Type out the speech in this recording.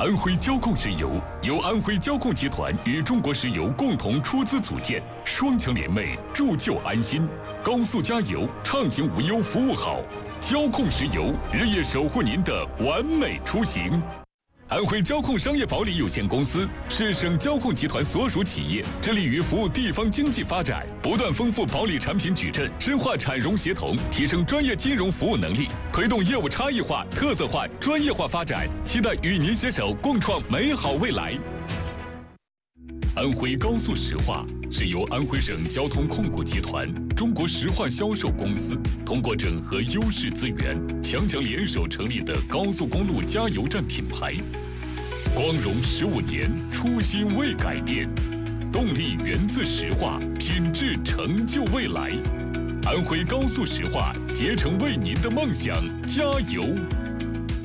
安徽交控石油由安徽交控集团与中国石油共同出资组建，双强联袂，铸就安心。高速加油，畅行无忧，服务好。交控石油日夜守护您的完美出行。安徽交控商业保理有限公司是省交控集团所属企业，致力于服务地方经济发展，不断丰富保理产品矩阵，深化产融协同，提升专业金融服务能力，推动业务差异化、特色化、专业化发展，期待与您携手共创美好未来。安徽高速石化是由安徽省交通控股集团、中国石化销售公司通过整合优势资源，强强联手成立的高速公路加油站品牌。光荣15年，初心未改变，动力源自石化，品质成就未来。安徽高速石化，竭诚为您的梦想加油。